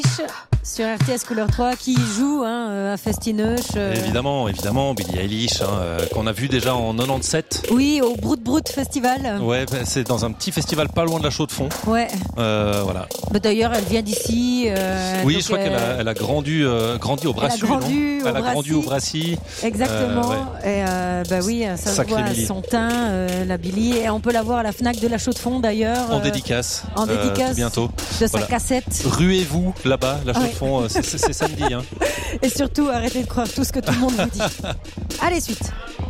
Sur RTS Couleur 3 qui joue à Festineuch. Évidemment, Billie Eilish, qu'on a vu déjà en 97. Oui, au Brut Festival. Ouais, c'est dans un petit festival pas loin de la Chaux-de-Fonds. Ouais. Voilà. Bah, d'ailleurs, elle vient d'ici. Oui, je crois qu'elle a grandi au Brassus. Elle a grandi au Brassy. Exactement. Et oui, ça se voit à son teint, la Billie. Et on peut la voir à la Fnac de la Chaux-de-Fonds d'ailleurs. En dédicace. Tout bientôt. De sa cassette. Ruez-vous là-bas, la Chaux-de-Fonds, c'est samedi. Et surtout, arrêtez de croire tout ce que tout le monde vous dit. Allez, suite.